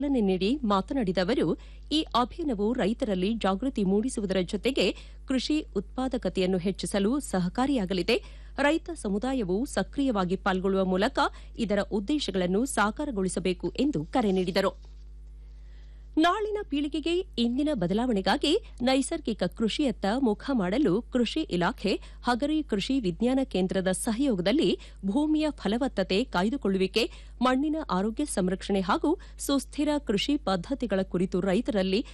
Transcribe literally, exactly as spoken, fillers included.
ಚಾಲನೆ ನೀಡಿ ಮಾತನಾಡಿದ ಅವರು ಈ ಅಭಿಯಾನವು ರೈತರಲ್ಲಿ ಜಾಗೃತಿ ಮೂಡಿಸುವುದರ ಜೊತೆಗೆ ಕೃಷಿ ಉತ್ಪಾದಕತೆಯನ್ನು ಹೆಚ್ಚಿಸಲು ಸಹಕಾರಿಯಾಗಲಿದೆ. ರೈತ ಸಮುದಾಯವು ಸಕ್ರಿಯವಾಗಿ ಪಾಲ್ಗೊಳ್ಳುವ ಮೂಲಕ ಇದರ ಉದ್ದೇಶಗಳನ್ನು ಸಾಕಾರಗೊಳಿಸಬೇಕು ಎಂದು ಕರೆ ನೀಡಿದರು. ನಾಳಿನ ಪೀಳಿಗೆಗೆ ಇಂದಿನ ಬದಲಾವಣೆಗಾಗಿ ನೈಸರ್ಗಿಕ ಕೃಷಿಯತ್ತ ಮುಖ ಮಾಡಲು ಕೃಷಿ ಇಲಾಖೆ ಹಗರಿ ಕೃಷಿ ವಿಜ್ಞಾನ ಕೇಂದ್ರದ ಸಹಯೋಗದಲ್ಲಿ ಭೂಮಿಯ ಫಲವತ್ತತೆ ಕಾಯ್ದುಕೊಳ್ಳುವಿಕೆ, ಮಣ್ಣಿನ ಆರೋಗ್ಯ ಸಂರಕ್ಷಣೆ ಹಾಗೂ ಸುಸ್ಥಿರ ಕೃಷಿ ಪದ್ದತಿಗಳ ಕುರಿತು ರೈತರಲ್ಲಿ